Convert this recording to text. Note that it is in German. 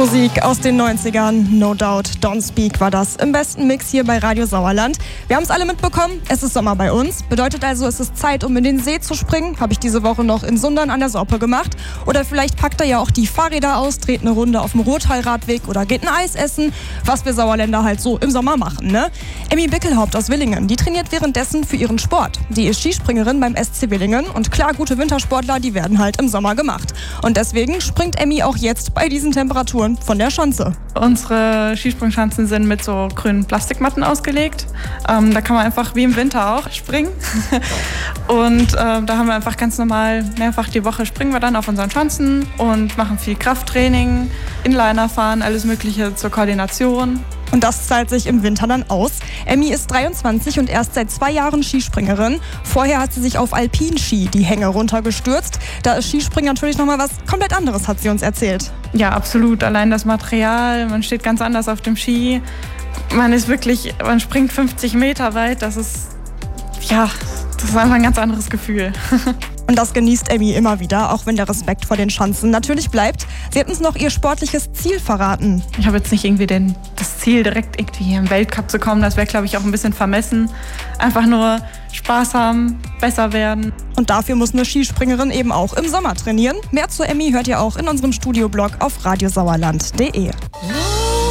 Musik aus den 90ern, No Doubt, Don't Speak war das im besten Mix hier bei Radio Sauerland. Wir haben es alle mitbekommen, es ist Sommer bei uns. Bedeutet also, es ist Zeit, um in den See zu springen. Habe ich diese Woche noch in Sundern an der Sorpe gemacht. Oder vielleicht packt ihr ja auch die Fahrräder aus, dreht eine Runde auf dem Ruhrtalradweg oder geht ein Eis essen, was wir Sauerländer halt so im Sommer machen, ne? Emmy Bickelhaupt aus Willingen, die trainiert währenddessen für ihren Sport. Die ist Skispringerin beim SC Willingen und klar, gute Wintersportler, die werden halt im Sommer gemacht. Und deswegen springt Emmy auch jetzt bei diesen Temperaturen von der Schanze. Unsere Skisprungschanzen sind mit so grünen Plastikmatten ausgelegt. Da kann man einfach wie im Winter auch springen. Und da haben wir einfach ganz normal mehrfach die Woche springen wir dann auf unseren Schanzen und machen viel Krafttraining, Inliner fahren, alles Mögliche zur Koordination. Und das zahlt sich im Winter dann aus. Emmy ist 23 und erst seit 2 Jahren Skispringerin. Vorher hat sie sich auf Alpinski die Hänge runtergestürzt. Da ist Skispringen natürlich nochmal was komplett anderes, hat sie uns erzählt. Ja, absolut. Allein das Material, man steht ganz anders auf dem Ski. Man springt 50 Meter weit. Das ist einfach ein ganz anderes Gefühl. Und das genießt Emmy immer wieder, auch wenn der Respekt vor den Schanzen natürlich bleibt. Sie hat uns noch ihr sportliches Ziel verraten. Ich habe jetzt nicht irgendwie das Ziel, direkt irgendwie hier im Weltcup zu kommen. Das wäre, glaube ich, auch ein bisschen vermessen. Einfach nur Spaß haben, besser werden. Und dafür muss eine Skispringerin eben auch im Sommer trainieren. Mehr zu Emmy hört ihr auch in unserem Studioblog auf radiosauerland.de.